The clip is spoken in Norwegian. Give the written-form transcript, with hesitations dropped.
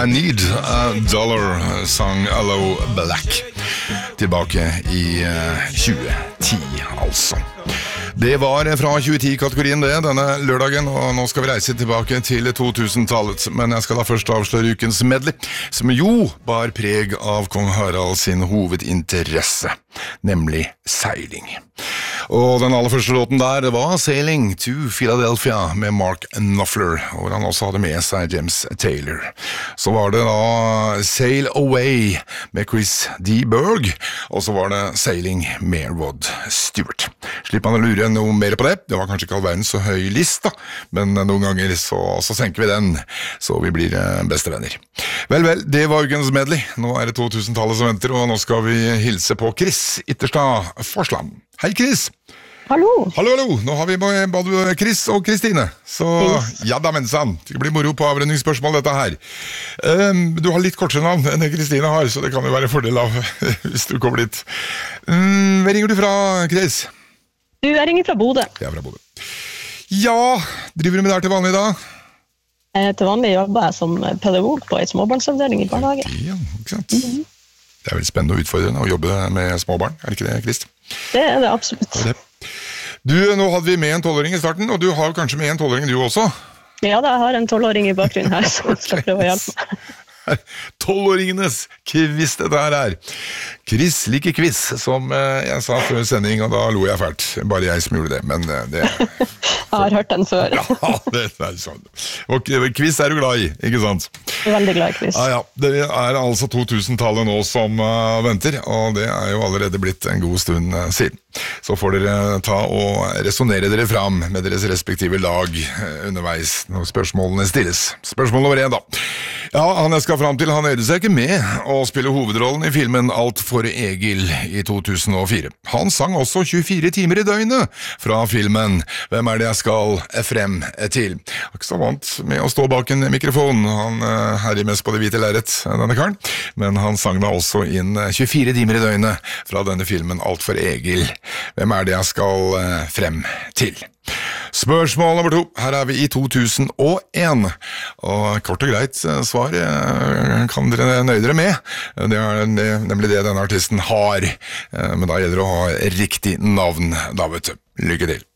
I Need a Dollar, sang Allo Black. Tilbake i 2010, altså. Det var fra 2010-kategorien det, denne lørdagen, og nå skal vi reise tilbake til 2000-tallet. Men jeg skal da først avsløre ukens medley, som jo bar preg av kong Harald sin hovedinteresse, nemlig seiling. Og den aller første låten der, det var Sailing to Philadelphia med Mark Knopfler, hvor han også hadde med seg James Taylor. Så var det da Sail Away med Chris D. Berg, og så var det Sailing med Rod Stewart. Slipper man å lure noe mer på det, det var kanskje ikke all verdens så høy list da, men noen ganger så senker vi den, så vi blir bestevenner. Vel, det var ukens medley. Nå er det 2000-tallet som venter, og nå skal vi hilse på Chris Itterstad Forsland. Hei Chris! Hallo! Hallo! Nå har vi både Chris og Kristine, så ja da mensan, det blir moro på avrundingsspørsmål dette her. Du har litt kortere navn enn Kristine har, så det kan jo være fordel av hvis du kommer dit. Hva ringer du fra, Chris? Jeg ringer fra Bodø. Jeg er fra Bodø. Ja, driver du med der til vanlig da? Til vanlig jobber jeg som pedagog på en småbarnsavdeling i barnehage. Ja, ikke sant? Det er veldig spennende og utfordrende å jobbe med småbarn, er det ikke det, Krist? Det er det absolutt. Det er det. Du, nå hadde vi med en 12-åring i starten, og du har kanskje med en 12-åring du også? Ja, jeg har en 12-åring i bakgrunnen her, som skal prøve å hjelpe meg. 12-åringenes quiz dette her er. Chris liker quiz, som jeg sa før sending, og da lo jeg fælt. Bare jeg som gjorde det, men det... Jeg har hørt den før. Ja, det er sånn. Og quiz er du glad i, ikke sant? Veldig glad i quiz. Ja, det er altså 2000-tallet nå som venter, og det er jo allerede blitt en god stund siden. Så får dere ta og resonere dere fram med deres respektive lag underveis når spørsmålene stilles. Spørsmål nummer 1 da. Ja, han jeg skal fram til, han nøyde seg ikke med å spille hovedrollen i filmen Alt for Egil i 2004. Han sang også 24 timer i døgnet fra filmen Hvem er det jeg skal frem til? Han er ikke så vant med å stå bak en mikrofon, han herjer mest på det hvite lerret, denne karen, men han sang da også inn 24 timer i døgnet fra denne filmen Alt for Egil. Hvem er det jeg skal frem til? Spørsmål nummer 2. Her er vi i 2001, og kort og greit svar kan dere nøye dere med. Det er nemlig det denne artisten har, men da gjelder det å ha riktig navn, da vet du. Lykke til.